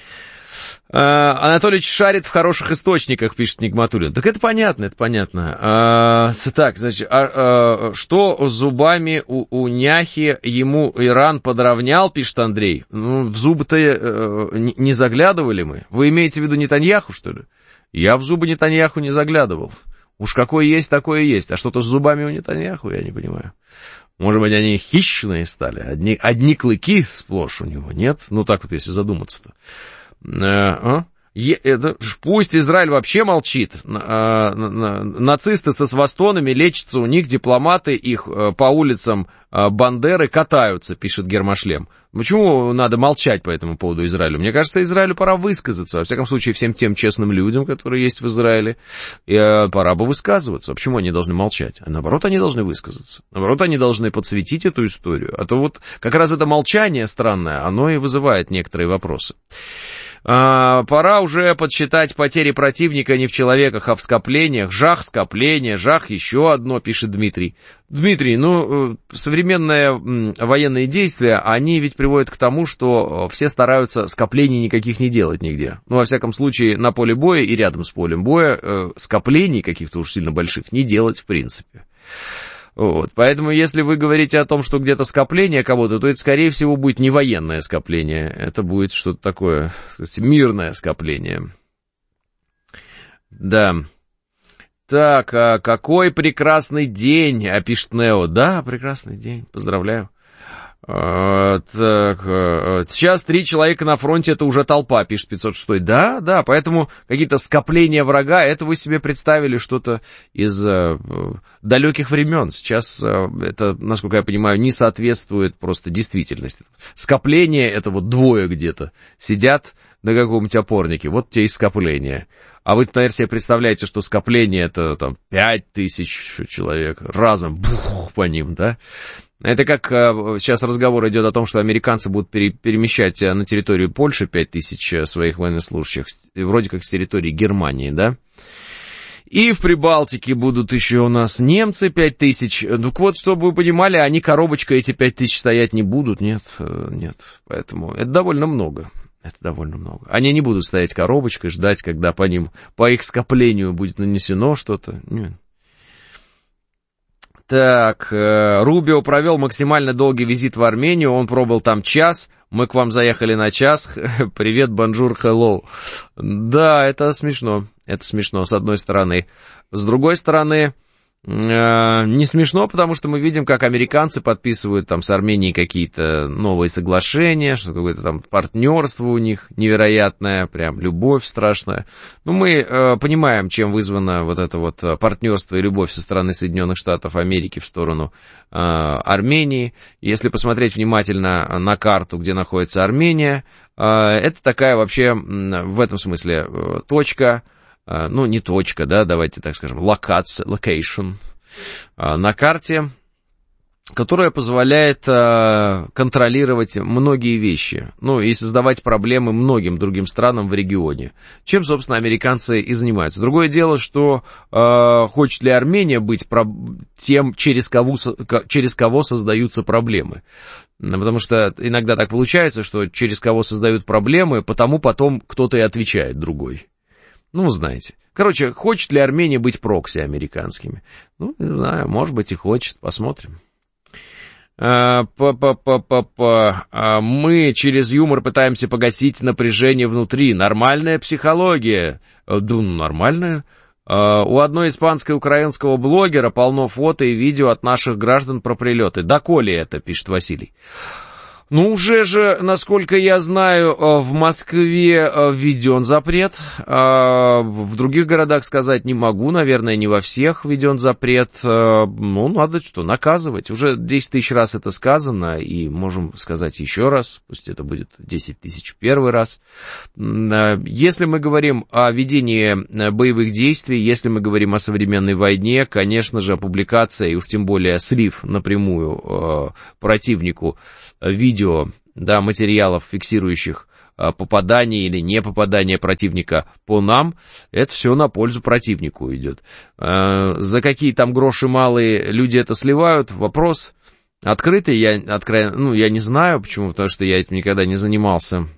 А, Анатолий шарит в хороших источниках, пишет Нигматуллин. Так это понятно, это понятно. А, так, значит, а, а, что зубами у, у няхи ему Иран подровнял, пишет Андрей. Ну, в зубы-то а, не заглядывали мы. Вы имеете в виду Нетаньяху, что ли? Я в зубы Нетаньяху не заглядывал. Уж какое есть, такое есть. А что-то с зубами у Нетаньяху, я не понимаю. Может быть, они хищные стали? Одни, одни клыки сплошь у него, нет? Ну, так вот, если задуматься-то. А? Это, пусть Израиль вообще молчит. Нацисты со свастонами лечатся у них, дипломаты их по улицам Бандеры катаются, пишет Гермошлем. Почему надо молчать по этому поводу Израилю? Мне кажется, Израилю пора высказаться. Во всяком случае, всем тем честным людям, которые есть в Израиле, пора бы высказываться. Почему они должны молчать? А наоборот, они должны высказаться. Наоборот, они должны подсветить эту историю. А то вот как раз это молчание странное, оно и вызывает некоторые вопросы. А, пора уже подсчитать потери противника не в человеках, а в скоплениях. Жах, скопление, жах, еще одно, пишет Дмитрий. Дмитрий, ну, современные военные действия, они ведь приводят к тому, что все стараются скоплений никаких не делать нигде. Ну, во всяком случае, на поле боя и рядом с полем боя э, скоплений каких-то уж сильно больших не делать в принципе. Вот. Поэтому, если вы говорите о том, что где-то скопление кого-то, то это, скорее всего, будет не военное скопление. Это будет что-то такое, так сказать, мирное скопление. Да. Так, а какой прекрасный день, а пишет Нео. Да, прекрасный день, поздравляю. А, так, а, сейчас три человека на фронте, это уже толпа, пишет пятьсот шесть. Да, да, поэтому какие-то скопления врага, это вы себе представили что-то из а, далеких времен. Сейчас а, это, насколько я понимаю, не соответствует просто действительности. Скопление, это вот двое где-то сидят на каком-нибудь опорнике, вот те и скопления. А вы, наверное, себе представляете, что скопление это там пять тысяч человек разом, бух, по ним, да? Это как сейчас разговор идет о том, что американцы будут пере, перемещать на территорию Польши пять тысяч своих военнослужащих, вроде как с территории Германии, да? И в Прибалтике будут еще у нас немцы пять тысяч. Ну вот, чтобы вы понимали, они коробочкой эти пять тысяч стоять не будут, нет, нет. Поэтому это довольно много. Это довольно много. Они не будут стоять коробочкой, ждать, когда по ним, по их скоплению будет нанесено что-то. Нет. Так, Рубио провел максимально долгий визит в Армению, он пробыл там час, мы к вам заехали на час, привет, бонжур, hello. Да, это смешно, это смешно, с одной стороны. С другой стороны, не смешно, потому что мы видим, как американцы подписывают там с Арменией какие-то новые соглашения, что какое-то там партнерство у них невероятное, прям любовь страшная. Ну, мы э, понимаем, чем вызвано вот это вот партнерство и любовь со стороны Соединенных Штатов Америки в сторону э, Армении. Если посмотреть внимательно на карту, где находится Армения, э, это такая вообще в этом смысле э, точка, ну, не точка, да, давайте так скажем, локация, location на карте, которая позволяет контролировать многие вещи, ну, и создавать проблемы многим другим странам в регионе, чем, собственно, американцы и занимаются. Другое дело, что хочет ли Армения быть тем, через кого, через кого создаются проблемы. Потому что иногда так получается, что через кого создают проблемы, потому потом кто-то и отвечает другой. Ну, знаете. Короче, хочет ли Армения быть прокси американскими? Ну, не знаю, может быть и хочет, посмотрим. Па-па-па-па-па. Мы через юмор пытаемся погасить напряжение внутри. Нормальная психология. Да, ну, нормальная. У одной испанско-украинского блогера полно фото и видео от наших граждан про прилеты. Доколе это, пишет Василий. Ну, уже же, насколько я знаю, в Москве введен запрет. В других городах сказать не могу, наверное, не во всех введен запрет. Ну, надо что, наказывать. Уже десять тысяч раз это сказано, и можем сказать еще раз, пусть это будет десять тысяч в первый раз. Если мы говорим о ведении боевых действий, если мы говорим о современной войне, конечно же, публикация, и уж тем более слив напрямую противнику видео, да, материалов, фиксирующих а, попадание или не попадание противника по нам, это все на пользу противнику идет. А, за какие там гроши малые люди это сливают, вопрос открытый, я, откро... ну, я не знаю, почему, потому что я этим никогда не занимался.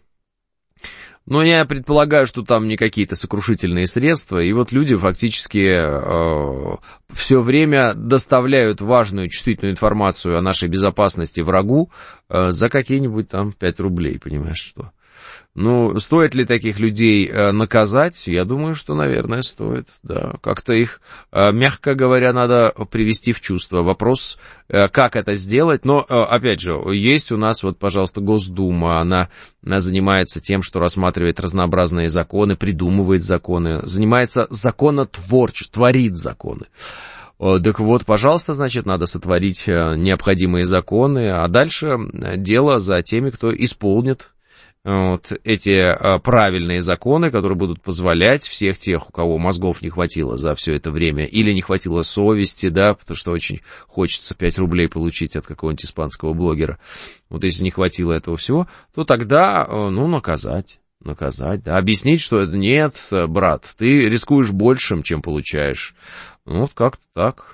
Но я предполагаю, что там не какие-то сокрушительные средства, и вот люди фактически э, все время доставляют важную, чувствительную информацию о нашей безопасности врагу э, за какие-нибудь там пять рублей, понимаешь, что? Ну, стоит ли таких людей э, наказать? Я думаю, что, наверное, стоит, да. Как-то их, э, мягко говоря, надо привести в чувство. Вопрос, э, как это сделать, но, э, опять же, есть у нас, вот, пожалуйста, Госдума, она, она занимается тем, что рассматривает разнообразные законы, придумывает законы, занимается законотворчеством, творит законы. Так вот, пожалуйста, значит, надо сотворить необходимые законы, а дальше дело за теми, кто исполнит вот эти а, правильные законы, которые будут позволять всех тех, у кого мозгов не хватило за все это время, или не хватило совести, да, потому что очень хочется пять рублей получить от какого-нибудь испанского блогера, вот если не хватило этого всего, то тогда, ну, наказать, наказать, да, объяснить, что нет, брат, ты рискуешь большим, чем получаешь, ну, вот как-то так.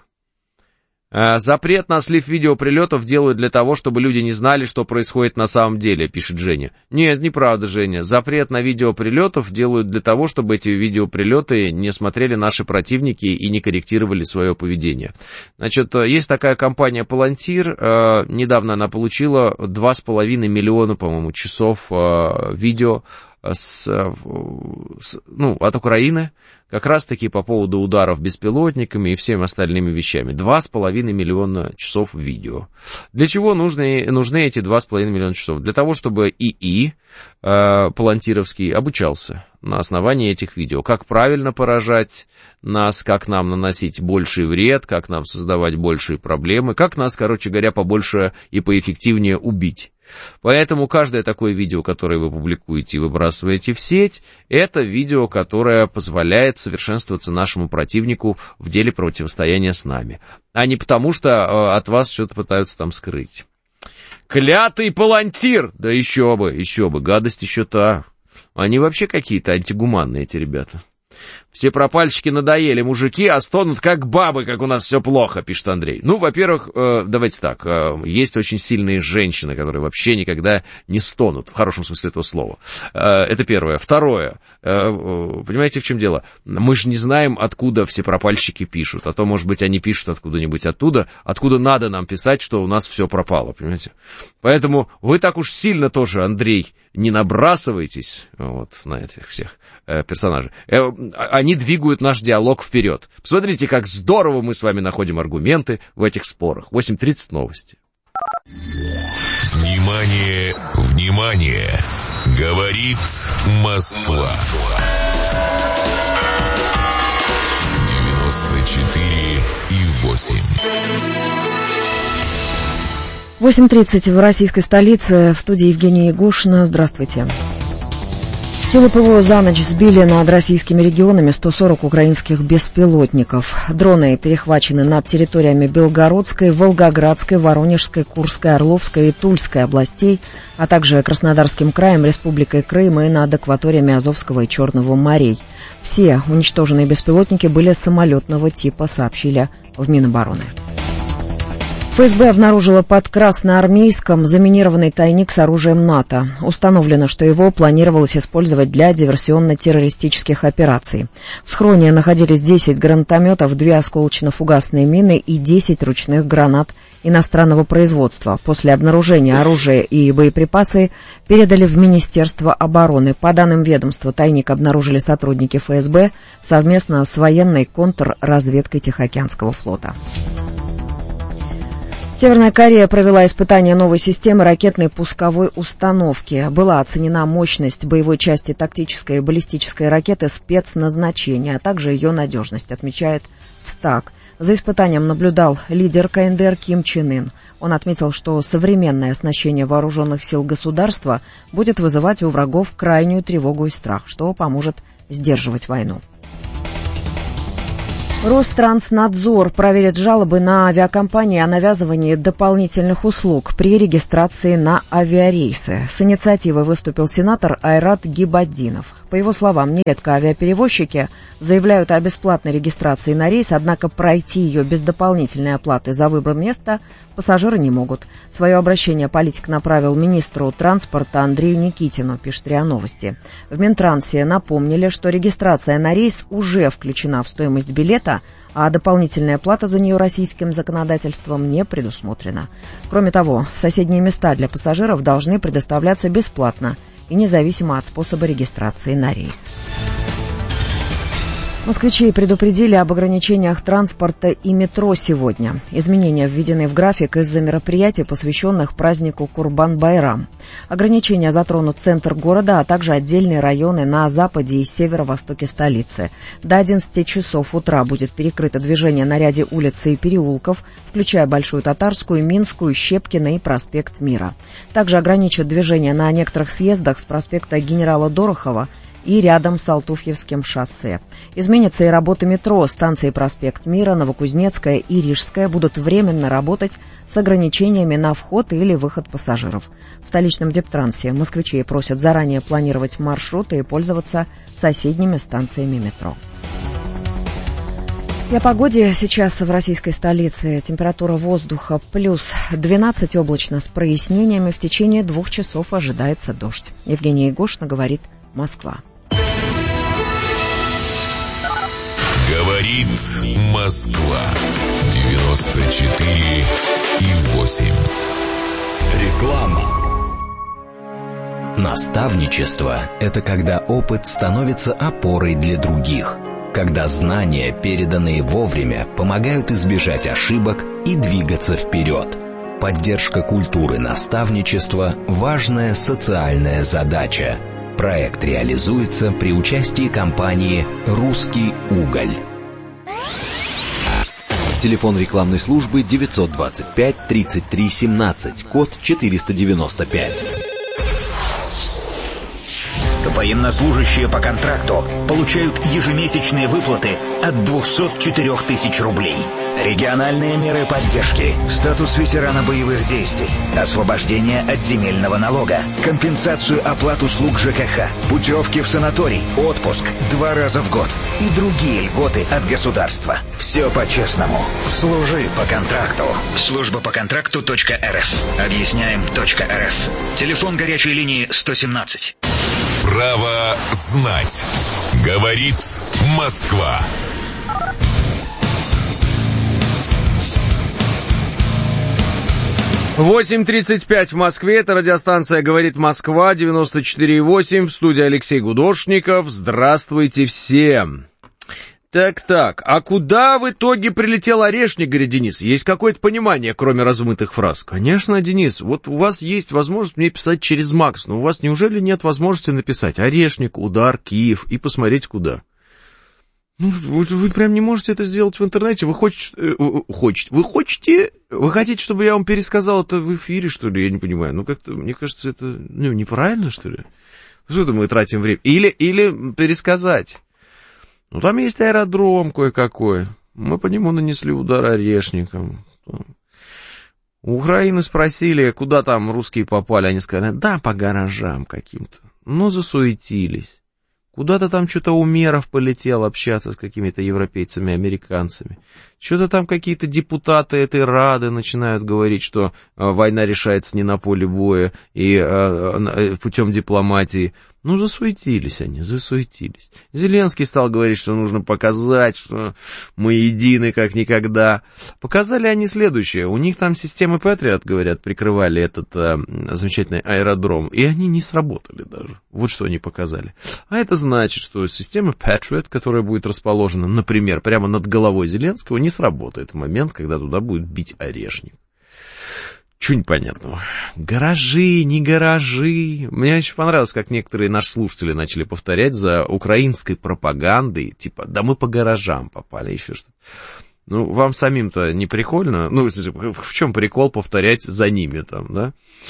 Запрет на слив видеоприлетов делают для того, чтобы люди не знали, что происходит на самом деле, пишет Женя. Нет, неправда, Женя. Запрет на видеоприлетов делают для того, чтобы эти видеоприлеты не смотрели наши противники и не корректировали свое поведение. Значит, есть такая компания «Палантир». Недавно она получила два с половиной миллиона, по-моему, часов видео с, с, ну, от Украины, как раз-таки по поводу ударов беспилотниками и всеми остальными вещами. Два с половиной миллиона часов видео. Для чего нужны, нужны эти два с половиной миллиона часов? Для того, чтобы ИИ э, Палантировский обучался на основании этих видео. Как правильно поражать нас, как нам наносить больший вред, как нам создавать большие проблемы, как нас, короче говоря, побольше и поэффективнее убить. Поэтому каждое такое видео, которое вы публикуете и выбрасываете в сеть, это видео, которое позволяет совершенствоваться нашему противнику в деле противостояния с нами, а не потому, что от вас что-то пытаются там скрыть. Клятый Палантир! Да еще бы, еще бы, гадость еще та. Они вообще какие-то антигуманные, эти ребята. Все пропальщики надоели, мужики, а стонут как бабы, как у нас все плохо, пишет Андрей. Ну, во-первых, э, давайте так, э, есть очень сильные женщины, которые вообще никогда не стонут, в хорошем смысле этого слова. Э, это первое. Второе, э, э, понимаете, в чем дело? Мы же не знаем, откуда все пропальщики пишут, а то, может быть, они пишут откуда-нибудь оттуда, откуда надо нам писать, что у нас все пропало, понимаете? Поэтому вы так уж сильно тоже, Андрей, не набрасывайтесь вот, на этих всех э, персонажей. Э, они двигают наш диалог вперед. Посмотрите, как здорово мы с вами находим аргументы в этих спорах. восемь тридцать новости. Внимание, внимание! Говорит Москва. девяносто четыре и восемь. восемь тридцать в российской столице. В студии Евгения Егошина. Здравствуйте. Силы ПВО за ночь сбили над российскими регионами сто сорок украинских беспилотников. Дроны перехвачены над территориями Белгородской, Волгоградской, Воронежской, Курской, Орловской и Тульской областей, а также Краснодарским краем, Республикой Крым и над акваториями Азовского и Черного морей. Все уничтоженные беспилотники были самолетного типа, сообщили в Минобороны. ФСБ обнаружила под Красноармейском заминированный тайник с оружием НАТО. Установлено, что его планировалось использовать для диверсионно-террористических операций. В схроне находились десять гранатометов, две осколочно-фугасные мины и десять ручных гранат иностранного производства. После обнаружения оружия и боеприпасы передали в Министерство обороны. По данным ведомства, тайник обнаружили сотрудники ФСБ совместно с военной контрразведкой Тихоокеанского флота. Северная Корея провела испытание новой системы ракетной пусковой установки. Была оценена мощность боевой части тактической и баллистической ракеты спецназначения, а также ее надежность, отмечает ЦТАК. За испытанием наблюдал лидер КНДР Ким Чен Ын. Он отметил, что современное оснащение вооруженных сил государства будет вызывать у врагов крайнюю тревогу и страх, что поможет сдерживать войну. Ространснадзор проверит жалобы на авиакомпании о навязывании дополнительных услуг при регистрации на авиарейсы. С инициативой выступил сенатор Айрат Гибаддинов. По его словам, нередко авиаперевозчики заявляют о бесплатной регистрации на рейс, однако пройти ее без дополнительной оплаты за выбор места пассажиры не могут. Свое обращение политик направил министру транспорта Андрею Никитину, пишет РИА Новости. В Минтрансе напомнили, что регистрация на рейс уже включена в стоимость билета, а дополнительная плата за нее российским законодательством не предусмотрена. Кроме того, соседние места для пассажиров должны предоставляться бесплатно и независимо от способа регистрации на рейс. Москвичи предупредили об ограничениях транспорта и метро сегодня. Изменения введены в график из-за мероприятий, посвященных празднику Курбан-Байрам. Ограничения затронут центр города, а также отдельные районы на западе и северо-востоке столицы. До одиннадцати часов утра будет перекрыто движение на ряде улиц и переулков, включая Большую Татарскую, Минскую, Щепкина и проспект Мира. Также ограничат движение на некоторых съездах с проспекта Генерала Дорохова и рядом с Алтуфьевским шоссе. Изменится и работа метро. Станции проспект Мира, Новокузнецкая и Рижская будут временно работать с ограничениями на вход или выход пассажиров. В столичном Дептрансе москвичей просят заранее планировать маршруты и пользоваться соседними станциями метро. И о погоде сейчас в российской столице. Температура воздуха плюс двенадцать, облачно с прояснениями. В течение двух часов ожидается дождь. Евгения Егошина, говорит Москва. Говорит Москва. девяносто четыре и восемь. Реклама. Наставничество – это когда опыт становится опорой для других. Когда знания, переданные вовремя, помогают избежать ошибок и двигаться вперед. Поддержка культуры наставничества – важная социальная задача. Проект реализуется при участии компании «Русский уголь». Телефон рекламной службы девятьсот двадцать пять тридцать три семнадцать, код четыреста девяносто пять. Военнослужащие по контракту получают ежемесячные выплаты от двухсот четырёх тысяч рублей. Региональные меры поддержки, статус ветерана боевых действий, освобождение от земельного налога, компенсацию оплат услуг ЖКХ, путевки в санаторий, отпуск два раза в год и другие льготы от государства. Все по-честному. Служи по контракту. Служба по контракту .рф. Объясняем .рф. Телефон горячей линии сто семнадцать. Право знать. Говорит Москва. восемь тридцать пять в Москве, это радиостанция «Говорит Москва», девяносто четыре и восемь, в студии Алексей Гудошников. Здравствуйте всем. Так-так, а куда в итоге прилетел Орешник, говорит Денис? Есть какое-то понимание, кроме размытых фраз? Конечно, Денис, вот у вас есть возможность мне писать через Макс, но у вас неужели нет возможности написать Орешник, Удар, Киев и посмотреть куда? Ну, вы, вы прям не можете это сделать в интернете. Вы хотите, э, хотите, вы хотите, вы хотите, чтобы я вам пересказал это в эфире, что ли? Я не понимаю. Ну, как-то, мне кажется, это, ну, неправильно, что ли? Что это мы тратим время? Или, или пересказать. Ну, там есть аэродром кое-какой. Мы по нему нанесли удар Орешником. У Украины спросили, куда там русские попали. Они сказали, да, по гаражам каким-то. Ну, засуетились. Куда-то там что-то Умеров полетел общаться с какими-то европейцами, американцами. Что-то там какие-то депутаты этой Рады начинают говорить, что э, война решается не на поле боя и э, э, путем дипломатии. Ну, засуетились они, засуетились. Зеленский стал говорить, что нужно показать, что мы едины как никогда. Показали они следующее. У них там системы Патриот, говорят, прикрывали этот э, замечательный аэродром, и они не сработали даже. Вот что они показали. А это значит, что система Patriot, которая будет расположена, например, прямо над головой Зеленского, не сработает в момент, когда туда будет бить орешник. Чего непонятного. Гаражи, не гаражи. Мне очень понравилось, как некоторые наши слушатели начали повторять за украинской пропагандой, типа, да мы по гаражам попали, еще что-то. Ну, вам самим-то не прикольно? Ну, в чем прикол повторять за ними там, да?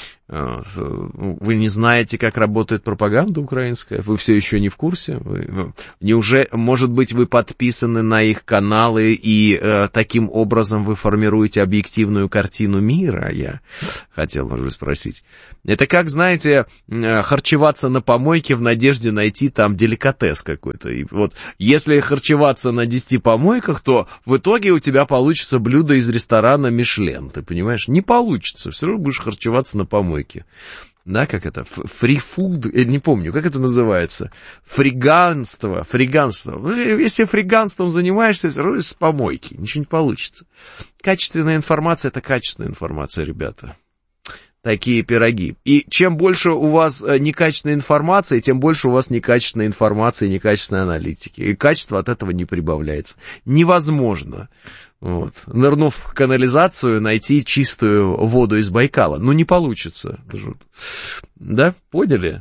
Вы не знаете, как работает пропаганда украинская? Вы все еще не в курсе? Вы, неужели, может быть, вы подписаны на их каналы и э, таким образом вы формируете объективную картину мира? Я хотел, может быть, спросить. Это как, знаете, харчеваться на помойке в надежде найти там деликатес какой-то. И вот если харчеваться на десяти помойках, то в итоге у тебя получится блюдо из ресторана Мишлен, ты понимаешь? Не получится, все равно будешь харчеваться на помойке. Да, как это? Фрифуд, я не помню, как это называется? Фриганство, фриганство. Если фриганством занимаешься, все равно с помойки, ничего не получится. Качественная информация — это качественная информация, ребята. Такие пироги. И чем больше у вас некачественной информации, тем больше у вас некачественной информации, некачественной аналитики. И качество от этого не прибавляется. Невозможно, вот, нырнув в канализацию, найти чистую воду из Байкала. Ну, не получится. Да, поняли?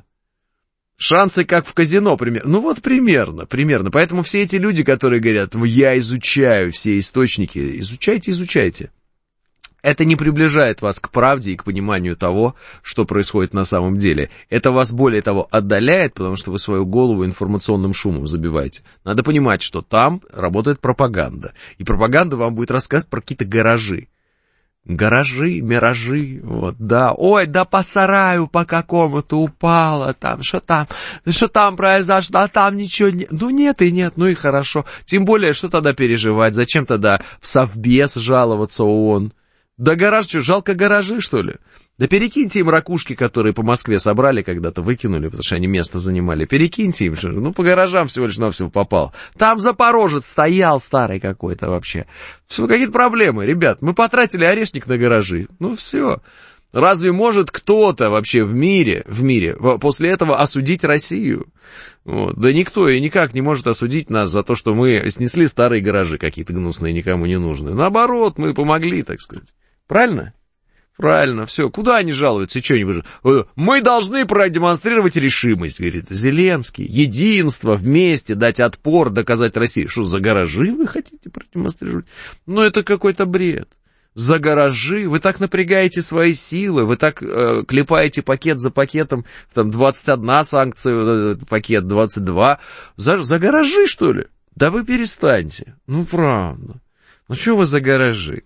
Шансы как в казино, примерно. Ну, вот примерно, примерно. Поэтому все эти люди, которые говорят, я изучаю все источники, изучайте, изучайте. Это не приближает вас к правде и к пониманию того, что происходит на самом деле. Это вас, более того, отдаляет, потому что вы свою голову информационным шумом забиваете. Надо понимать, что там работает пропаганда. И пропаганда вам будет рассказывать про какие-то гаражи. Гаражи, миражи, вот, да. Ой, да по сараю по какому-то упало, там, что там, что там произошло, а там ничего нет. Ну, нет и нет, ну и хорошо. Тем более, что тогда переживать, зачем тогда в Совбез жаловаться ООН? Да гараж, что, жалко гаражи, что ли? Да перекиньте им ракушки, которые по Москве собрали когда-то, выкинули, потому что они место занимали. Перекиньте им, что, ну, по гаражам всего лишь навсего попал. Там Запорожец стоял старый какой-то вообще. Все, какие-то проблемы, ребят. Мы потратили орешник на гаражи. Ну, все. Разве может кто-то вообще в мире, в мире после этого осудить Россию? Вот. Да никто и никак не может осудить нас за то, что мы снесли старые гаражи какие-то гнусные, никому не нужные. Наоборот, мы помогли, так сказать. Правильно? Правильно, все. Куда они жалуются? Что-нибудь? Мы должны продемонстрировать решимость, говорит Зеленский. Единство, вместе, дать отпор, доказать России. Что, за гаражи вы хотите продемонстрировать? Ну, это какой-то бред. За гаражи, вы так напрягаете свои силы, вы так э, клепаете пакет за пакетом, там двадцать одна санкция, э, пакет двадцать два, за, за гаражи, что ли? Да вы перестаньте, ну правда, ну что вы за гаражи?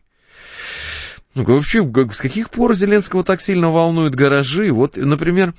Ну вообще, как, с каких пор Зеленского так сильно волнуют гаражи? Вот, например,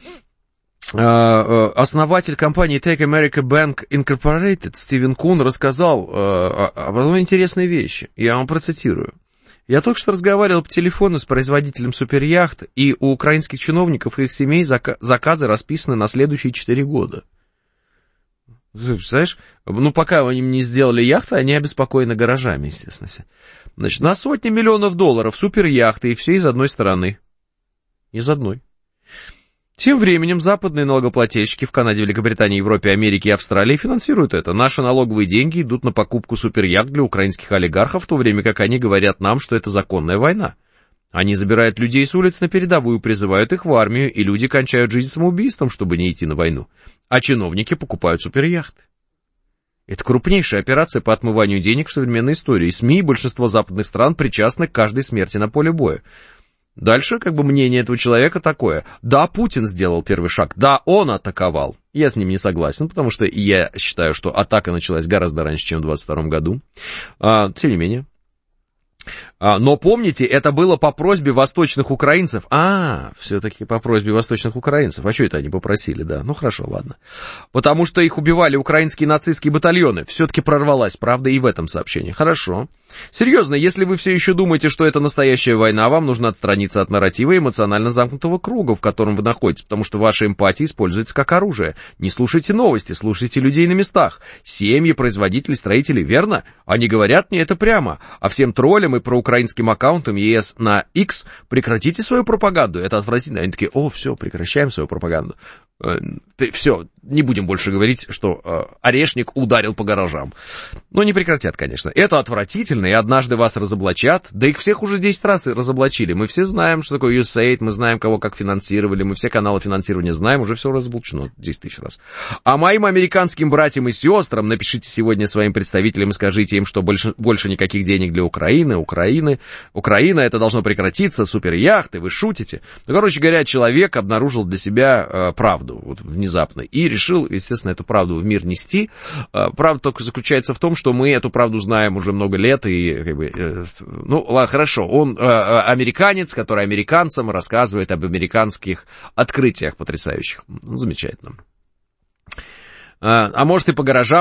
основатель компании Take America Bank Incorporated Стивен Кун рассказал об одной интересной вещи, я вам процитирую. Я только что разговаривал по телефону с производителем суперяхт, и у украинских чиновников и их семей заказы расписаны на следующие четыре года. Представляешь? Ну, пока они не сделали яхты, они обеспокоены гаражами, естественно. Значит, на сотни миллионов долларов суперяхты, и все из одной стороны. Из одной. Тем временем западные налогоплательщики в Канаде, Великобритании, Европе, Америке и Австралии финансируют это. Наши налоговые деньги идут на покупку суперяхт для украинских олигархов, в то время как они говорят нам, что это законная война. Они забирают людей с улиц на передовую, призывают их в армию, и люди кончают жизнь самоубийством, чтобы не идти на войну. А чиновники покупают суперяхты. Это крупнейшая операция по отмыванию денег в современной истории. СМИ и большинство западных стран причастны к каждой смерти на поле боя. Дальше, как бы, мнение этого человека такое. Да, Путин сделал первый шаг. Да, он атаковал. Я с ним не согласен, потому что я считаю, что атака началась гораздо раньше, чем в двадцать втором году. А, тем не менее. Но помните, это было по просьбе восточных украинцев. А, все-таки по просьбе восточных украинцев. А что это они попросили, да? Ну, хорошо, ладно. Потому что их убивали украинские нацистские батальоны. Все-таки прорвалась правда и в этом сообщении. Хорошо. Серьезно, если вы все еще думаете, что это настоящая война, вам нужно отстраниться от нарратива эмоционально замкнутого круга, в котором вы находитесь, потому что ваша эмпатия используется как оружие. Не слушайте новости, слушайте людей на местах. Семьи, производители, строители, верно? Они говорят мне это прямо. А всем троллям и проукраинским аккаунтам ЕС на X прекратите свою пропаганду. Это отвратительно. Они такие: о, все, прекращаем свою пропаганду. Все, не будем больше говорить, что э, орешник ударил по гаражам. Но не прекратят, конечно. Это отвратительно, и однажды вас разоблачат. Да их всех уже десять раз разоблачили. Мы все знаем, что такое ю эс эй ай ди, мы знаем, кого как финансировали, мы все каналы финансирования знаем, уже все разоблачено десять тысяч раз. А моим американским братьям и сестрам напишите сегодня своим представителям и скажите им, что больше, больше никаких денег для Украины, Украины, Украина, это должно прекратиться, суперяхты, вы шутите. Ну, короче говоря, человек обнаружил для себя э, правду. Вот внезапно, и решил, естественно, эту правду в мир нести. Правда только заключается в том, что мы эту правду знаем уже много лет, и, как бы, ну, ладно, хорошо, он американец, который американцам рассказывает об американских открытиях потрясающих. Замечательно. А может и по гаражам